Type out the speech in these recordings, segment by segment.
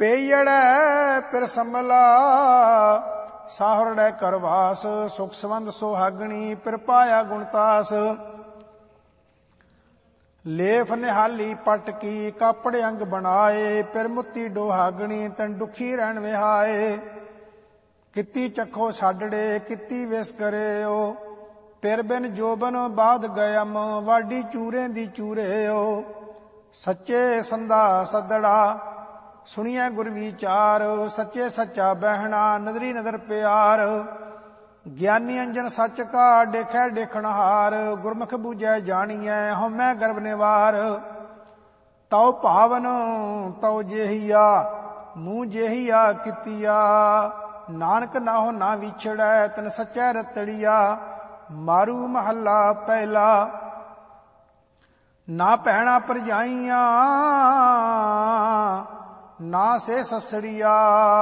ਪੇਈੜੈ ਪਿਰ ਸੰਭਲਾ ਸਾਹਰੜੈ ਕਰਵਾਸ। ਸੁਖ ਸੰਬੰਧ ਸੁਹਾਗਣੀ ਪਿਰ ਪਾਇਆ ਗੁਣਤਾਸ। ਲੇਫ ਨਿਹਾਲੀ ਪਟ ਕੀ ਕਾਪੜ ਅੰਗ ਬਣਾਏ। ਪਿਰ ਮੁੱਤੀ ਡੋਹਾਗਣੀ ਤਨ ਦੁਖੀ ਰਹਿਣ ਵਿਹਾਏ। ਕੀਤੀ ਚੱਖੋ ਛਾਡੜੇ ਕੀਤੀ ਵਿਸ ਕਰਿਓ। ਪਿਰ ਬਿਨ ਜੋਬਨ ਬਾਦ ਗਇਮ ਵਾਢੀ ਚੂਰੇ ਦੀ ਚੂਰਿਓ। ਸੱਚੇ ਸੰਦਾ ਸੱਦੜਾ ਸੁਣੀਐ ਗੁਰ ਵਿਚਾਰ। ਸੱਚੇ ਸੱਚਾ ਬਹਿਣਾ ਨਦਰੀ ਨਦਰ ਪਿਆਰ। ਗਿਆਨੀ ਅੰਜਨ ਸੱਚ ਕਾ ਦੇਖੈ ਦੇਖਣਹਾਰ। ਗੁਰਮੁਖ ਬੂਝੈ ਜਾਣੀਐ ਹਉਮੈ ਗਰਭ ਨਿਵਾਰ। ਤਉ ਭਾਵਨ ਤਉ ਜੇਹੀਆ ਮੂੰਹ ਜੇਹੀਆ ਕੀਤੀਆ। ਨਾਨਕ ਨਾਹੋ ਨਾ ਵਿਛੜੈ ਤਨ ਸੱਚੈ ਰਤੜੀਆ। ਮਾਰੂ ਮਹੱਲਾ ਪਹਿਲਾ। ਨਾ ਭੈਣਾ ਭਰਜਾਈਆਂ ਨਾ ਸੇ ਸੱਸੜੀਆ।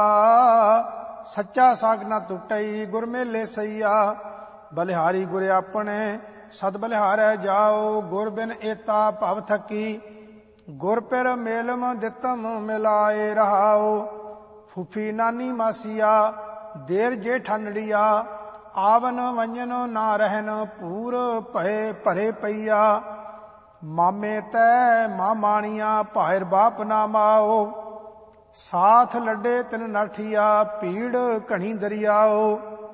ਸੱਚਾ ਸਾਗ ਨਾ ਟੁੱਟਈ ਗੁਰ ਮੇਲੇ ਸਈਆ। ਬਲਿਹਾਰੀ ਗੁਰ ਆਪਣੇ ਸਦ ਬਲਿਹਾਰੈ ਜਾਓ। ਗੁਰ ਬਿਨ ਏਤਾ ਭਵ ਥਕੀ ਗੁਰ ਪਿਰ ਮੇਲਮ ਦਿੱਤਮ ਮਿਲਾਏ ਰਹਾਓ। ਫੁੱਫੀ ਨਾਨੀ ਮਾਸੀਆ ਦੇਰ ਜੇ ਠੰਡੜੀਆ। ਆਵਨ ਵੰਜਨ ਨਾ ਰਹਿਨ ਪੂਰ ਭਏ ਭਰੇ ਪਈਆ। ਮਾਮੇ ਤੈ ਮਾਮਾਣੀਆਂ ਭਾਇਰ ਬਾਪ ਨਾ ਮਾਓ। ਸਾਥ ਲੱਡੇ ਤਿਨ ਨਾਠੀਆ ਭੀੜ ਘਣੀ ਦਰਿਆਓ।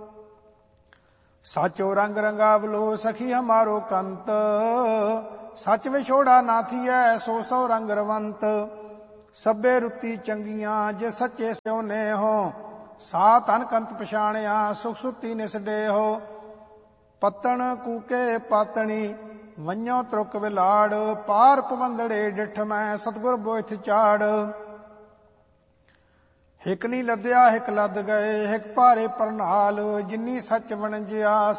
ਸਾਚੋ ਰੰਗ ਰੰਗਾਵਲੋ ਸਖੀ ਹਮਾਰੋ ਕੰਤ। ਸੱਚ ਵਿਛੋੜਾ ਨਾ ਥੀਐ ਸੋ ਸੋ ਰੰਗ ਰਵੰਤ। ਸਭੇ ਰੁੱਤੀ ਚੰਗੀਆਂ ਜੇ ਸੱਚੇ ਸਿਉਨੇ ਹੋ। ਸਾ ਤਨ ਕੰਤ ਪਛਾਣਿਆ ਸੁਖ ਸੁੱਤੀ ਨਿਸਡੇ ਹੋ। ਪੱਤਣ ਕੂਕੇ ਪਾਤਣੀ ਵੰਨਿਓ ਤਰੁਕ ਵਿਲਾੜ। ਪਾਰ ਪਵੰਦੜੇ ਡਿਠ ਮੈਂ ਸਤਿਗੁਰ ਬੋਇਥ ਚਾੜ। ਹਿਕ ਨੀ ਲੱਦਿਆ ਹਿਕ ਲੱਦ ਗਏ ਹਿਕ ਭਾਰੇ ਪਰਨਾਲ। ਜਿਨੀ ਸੱਚ ਵਣਜਿਆ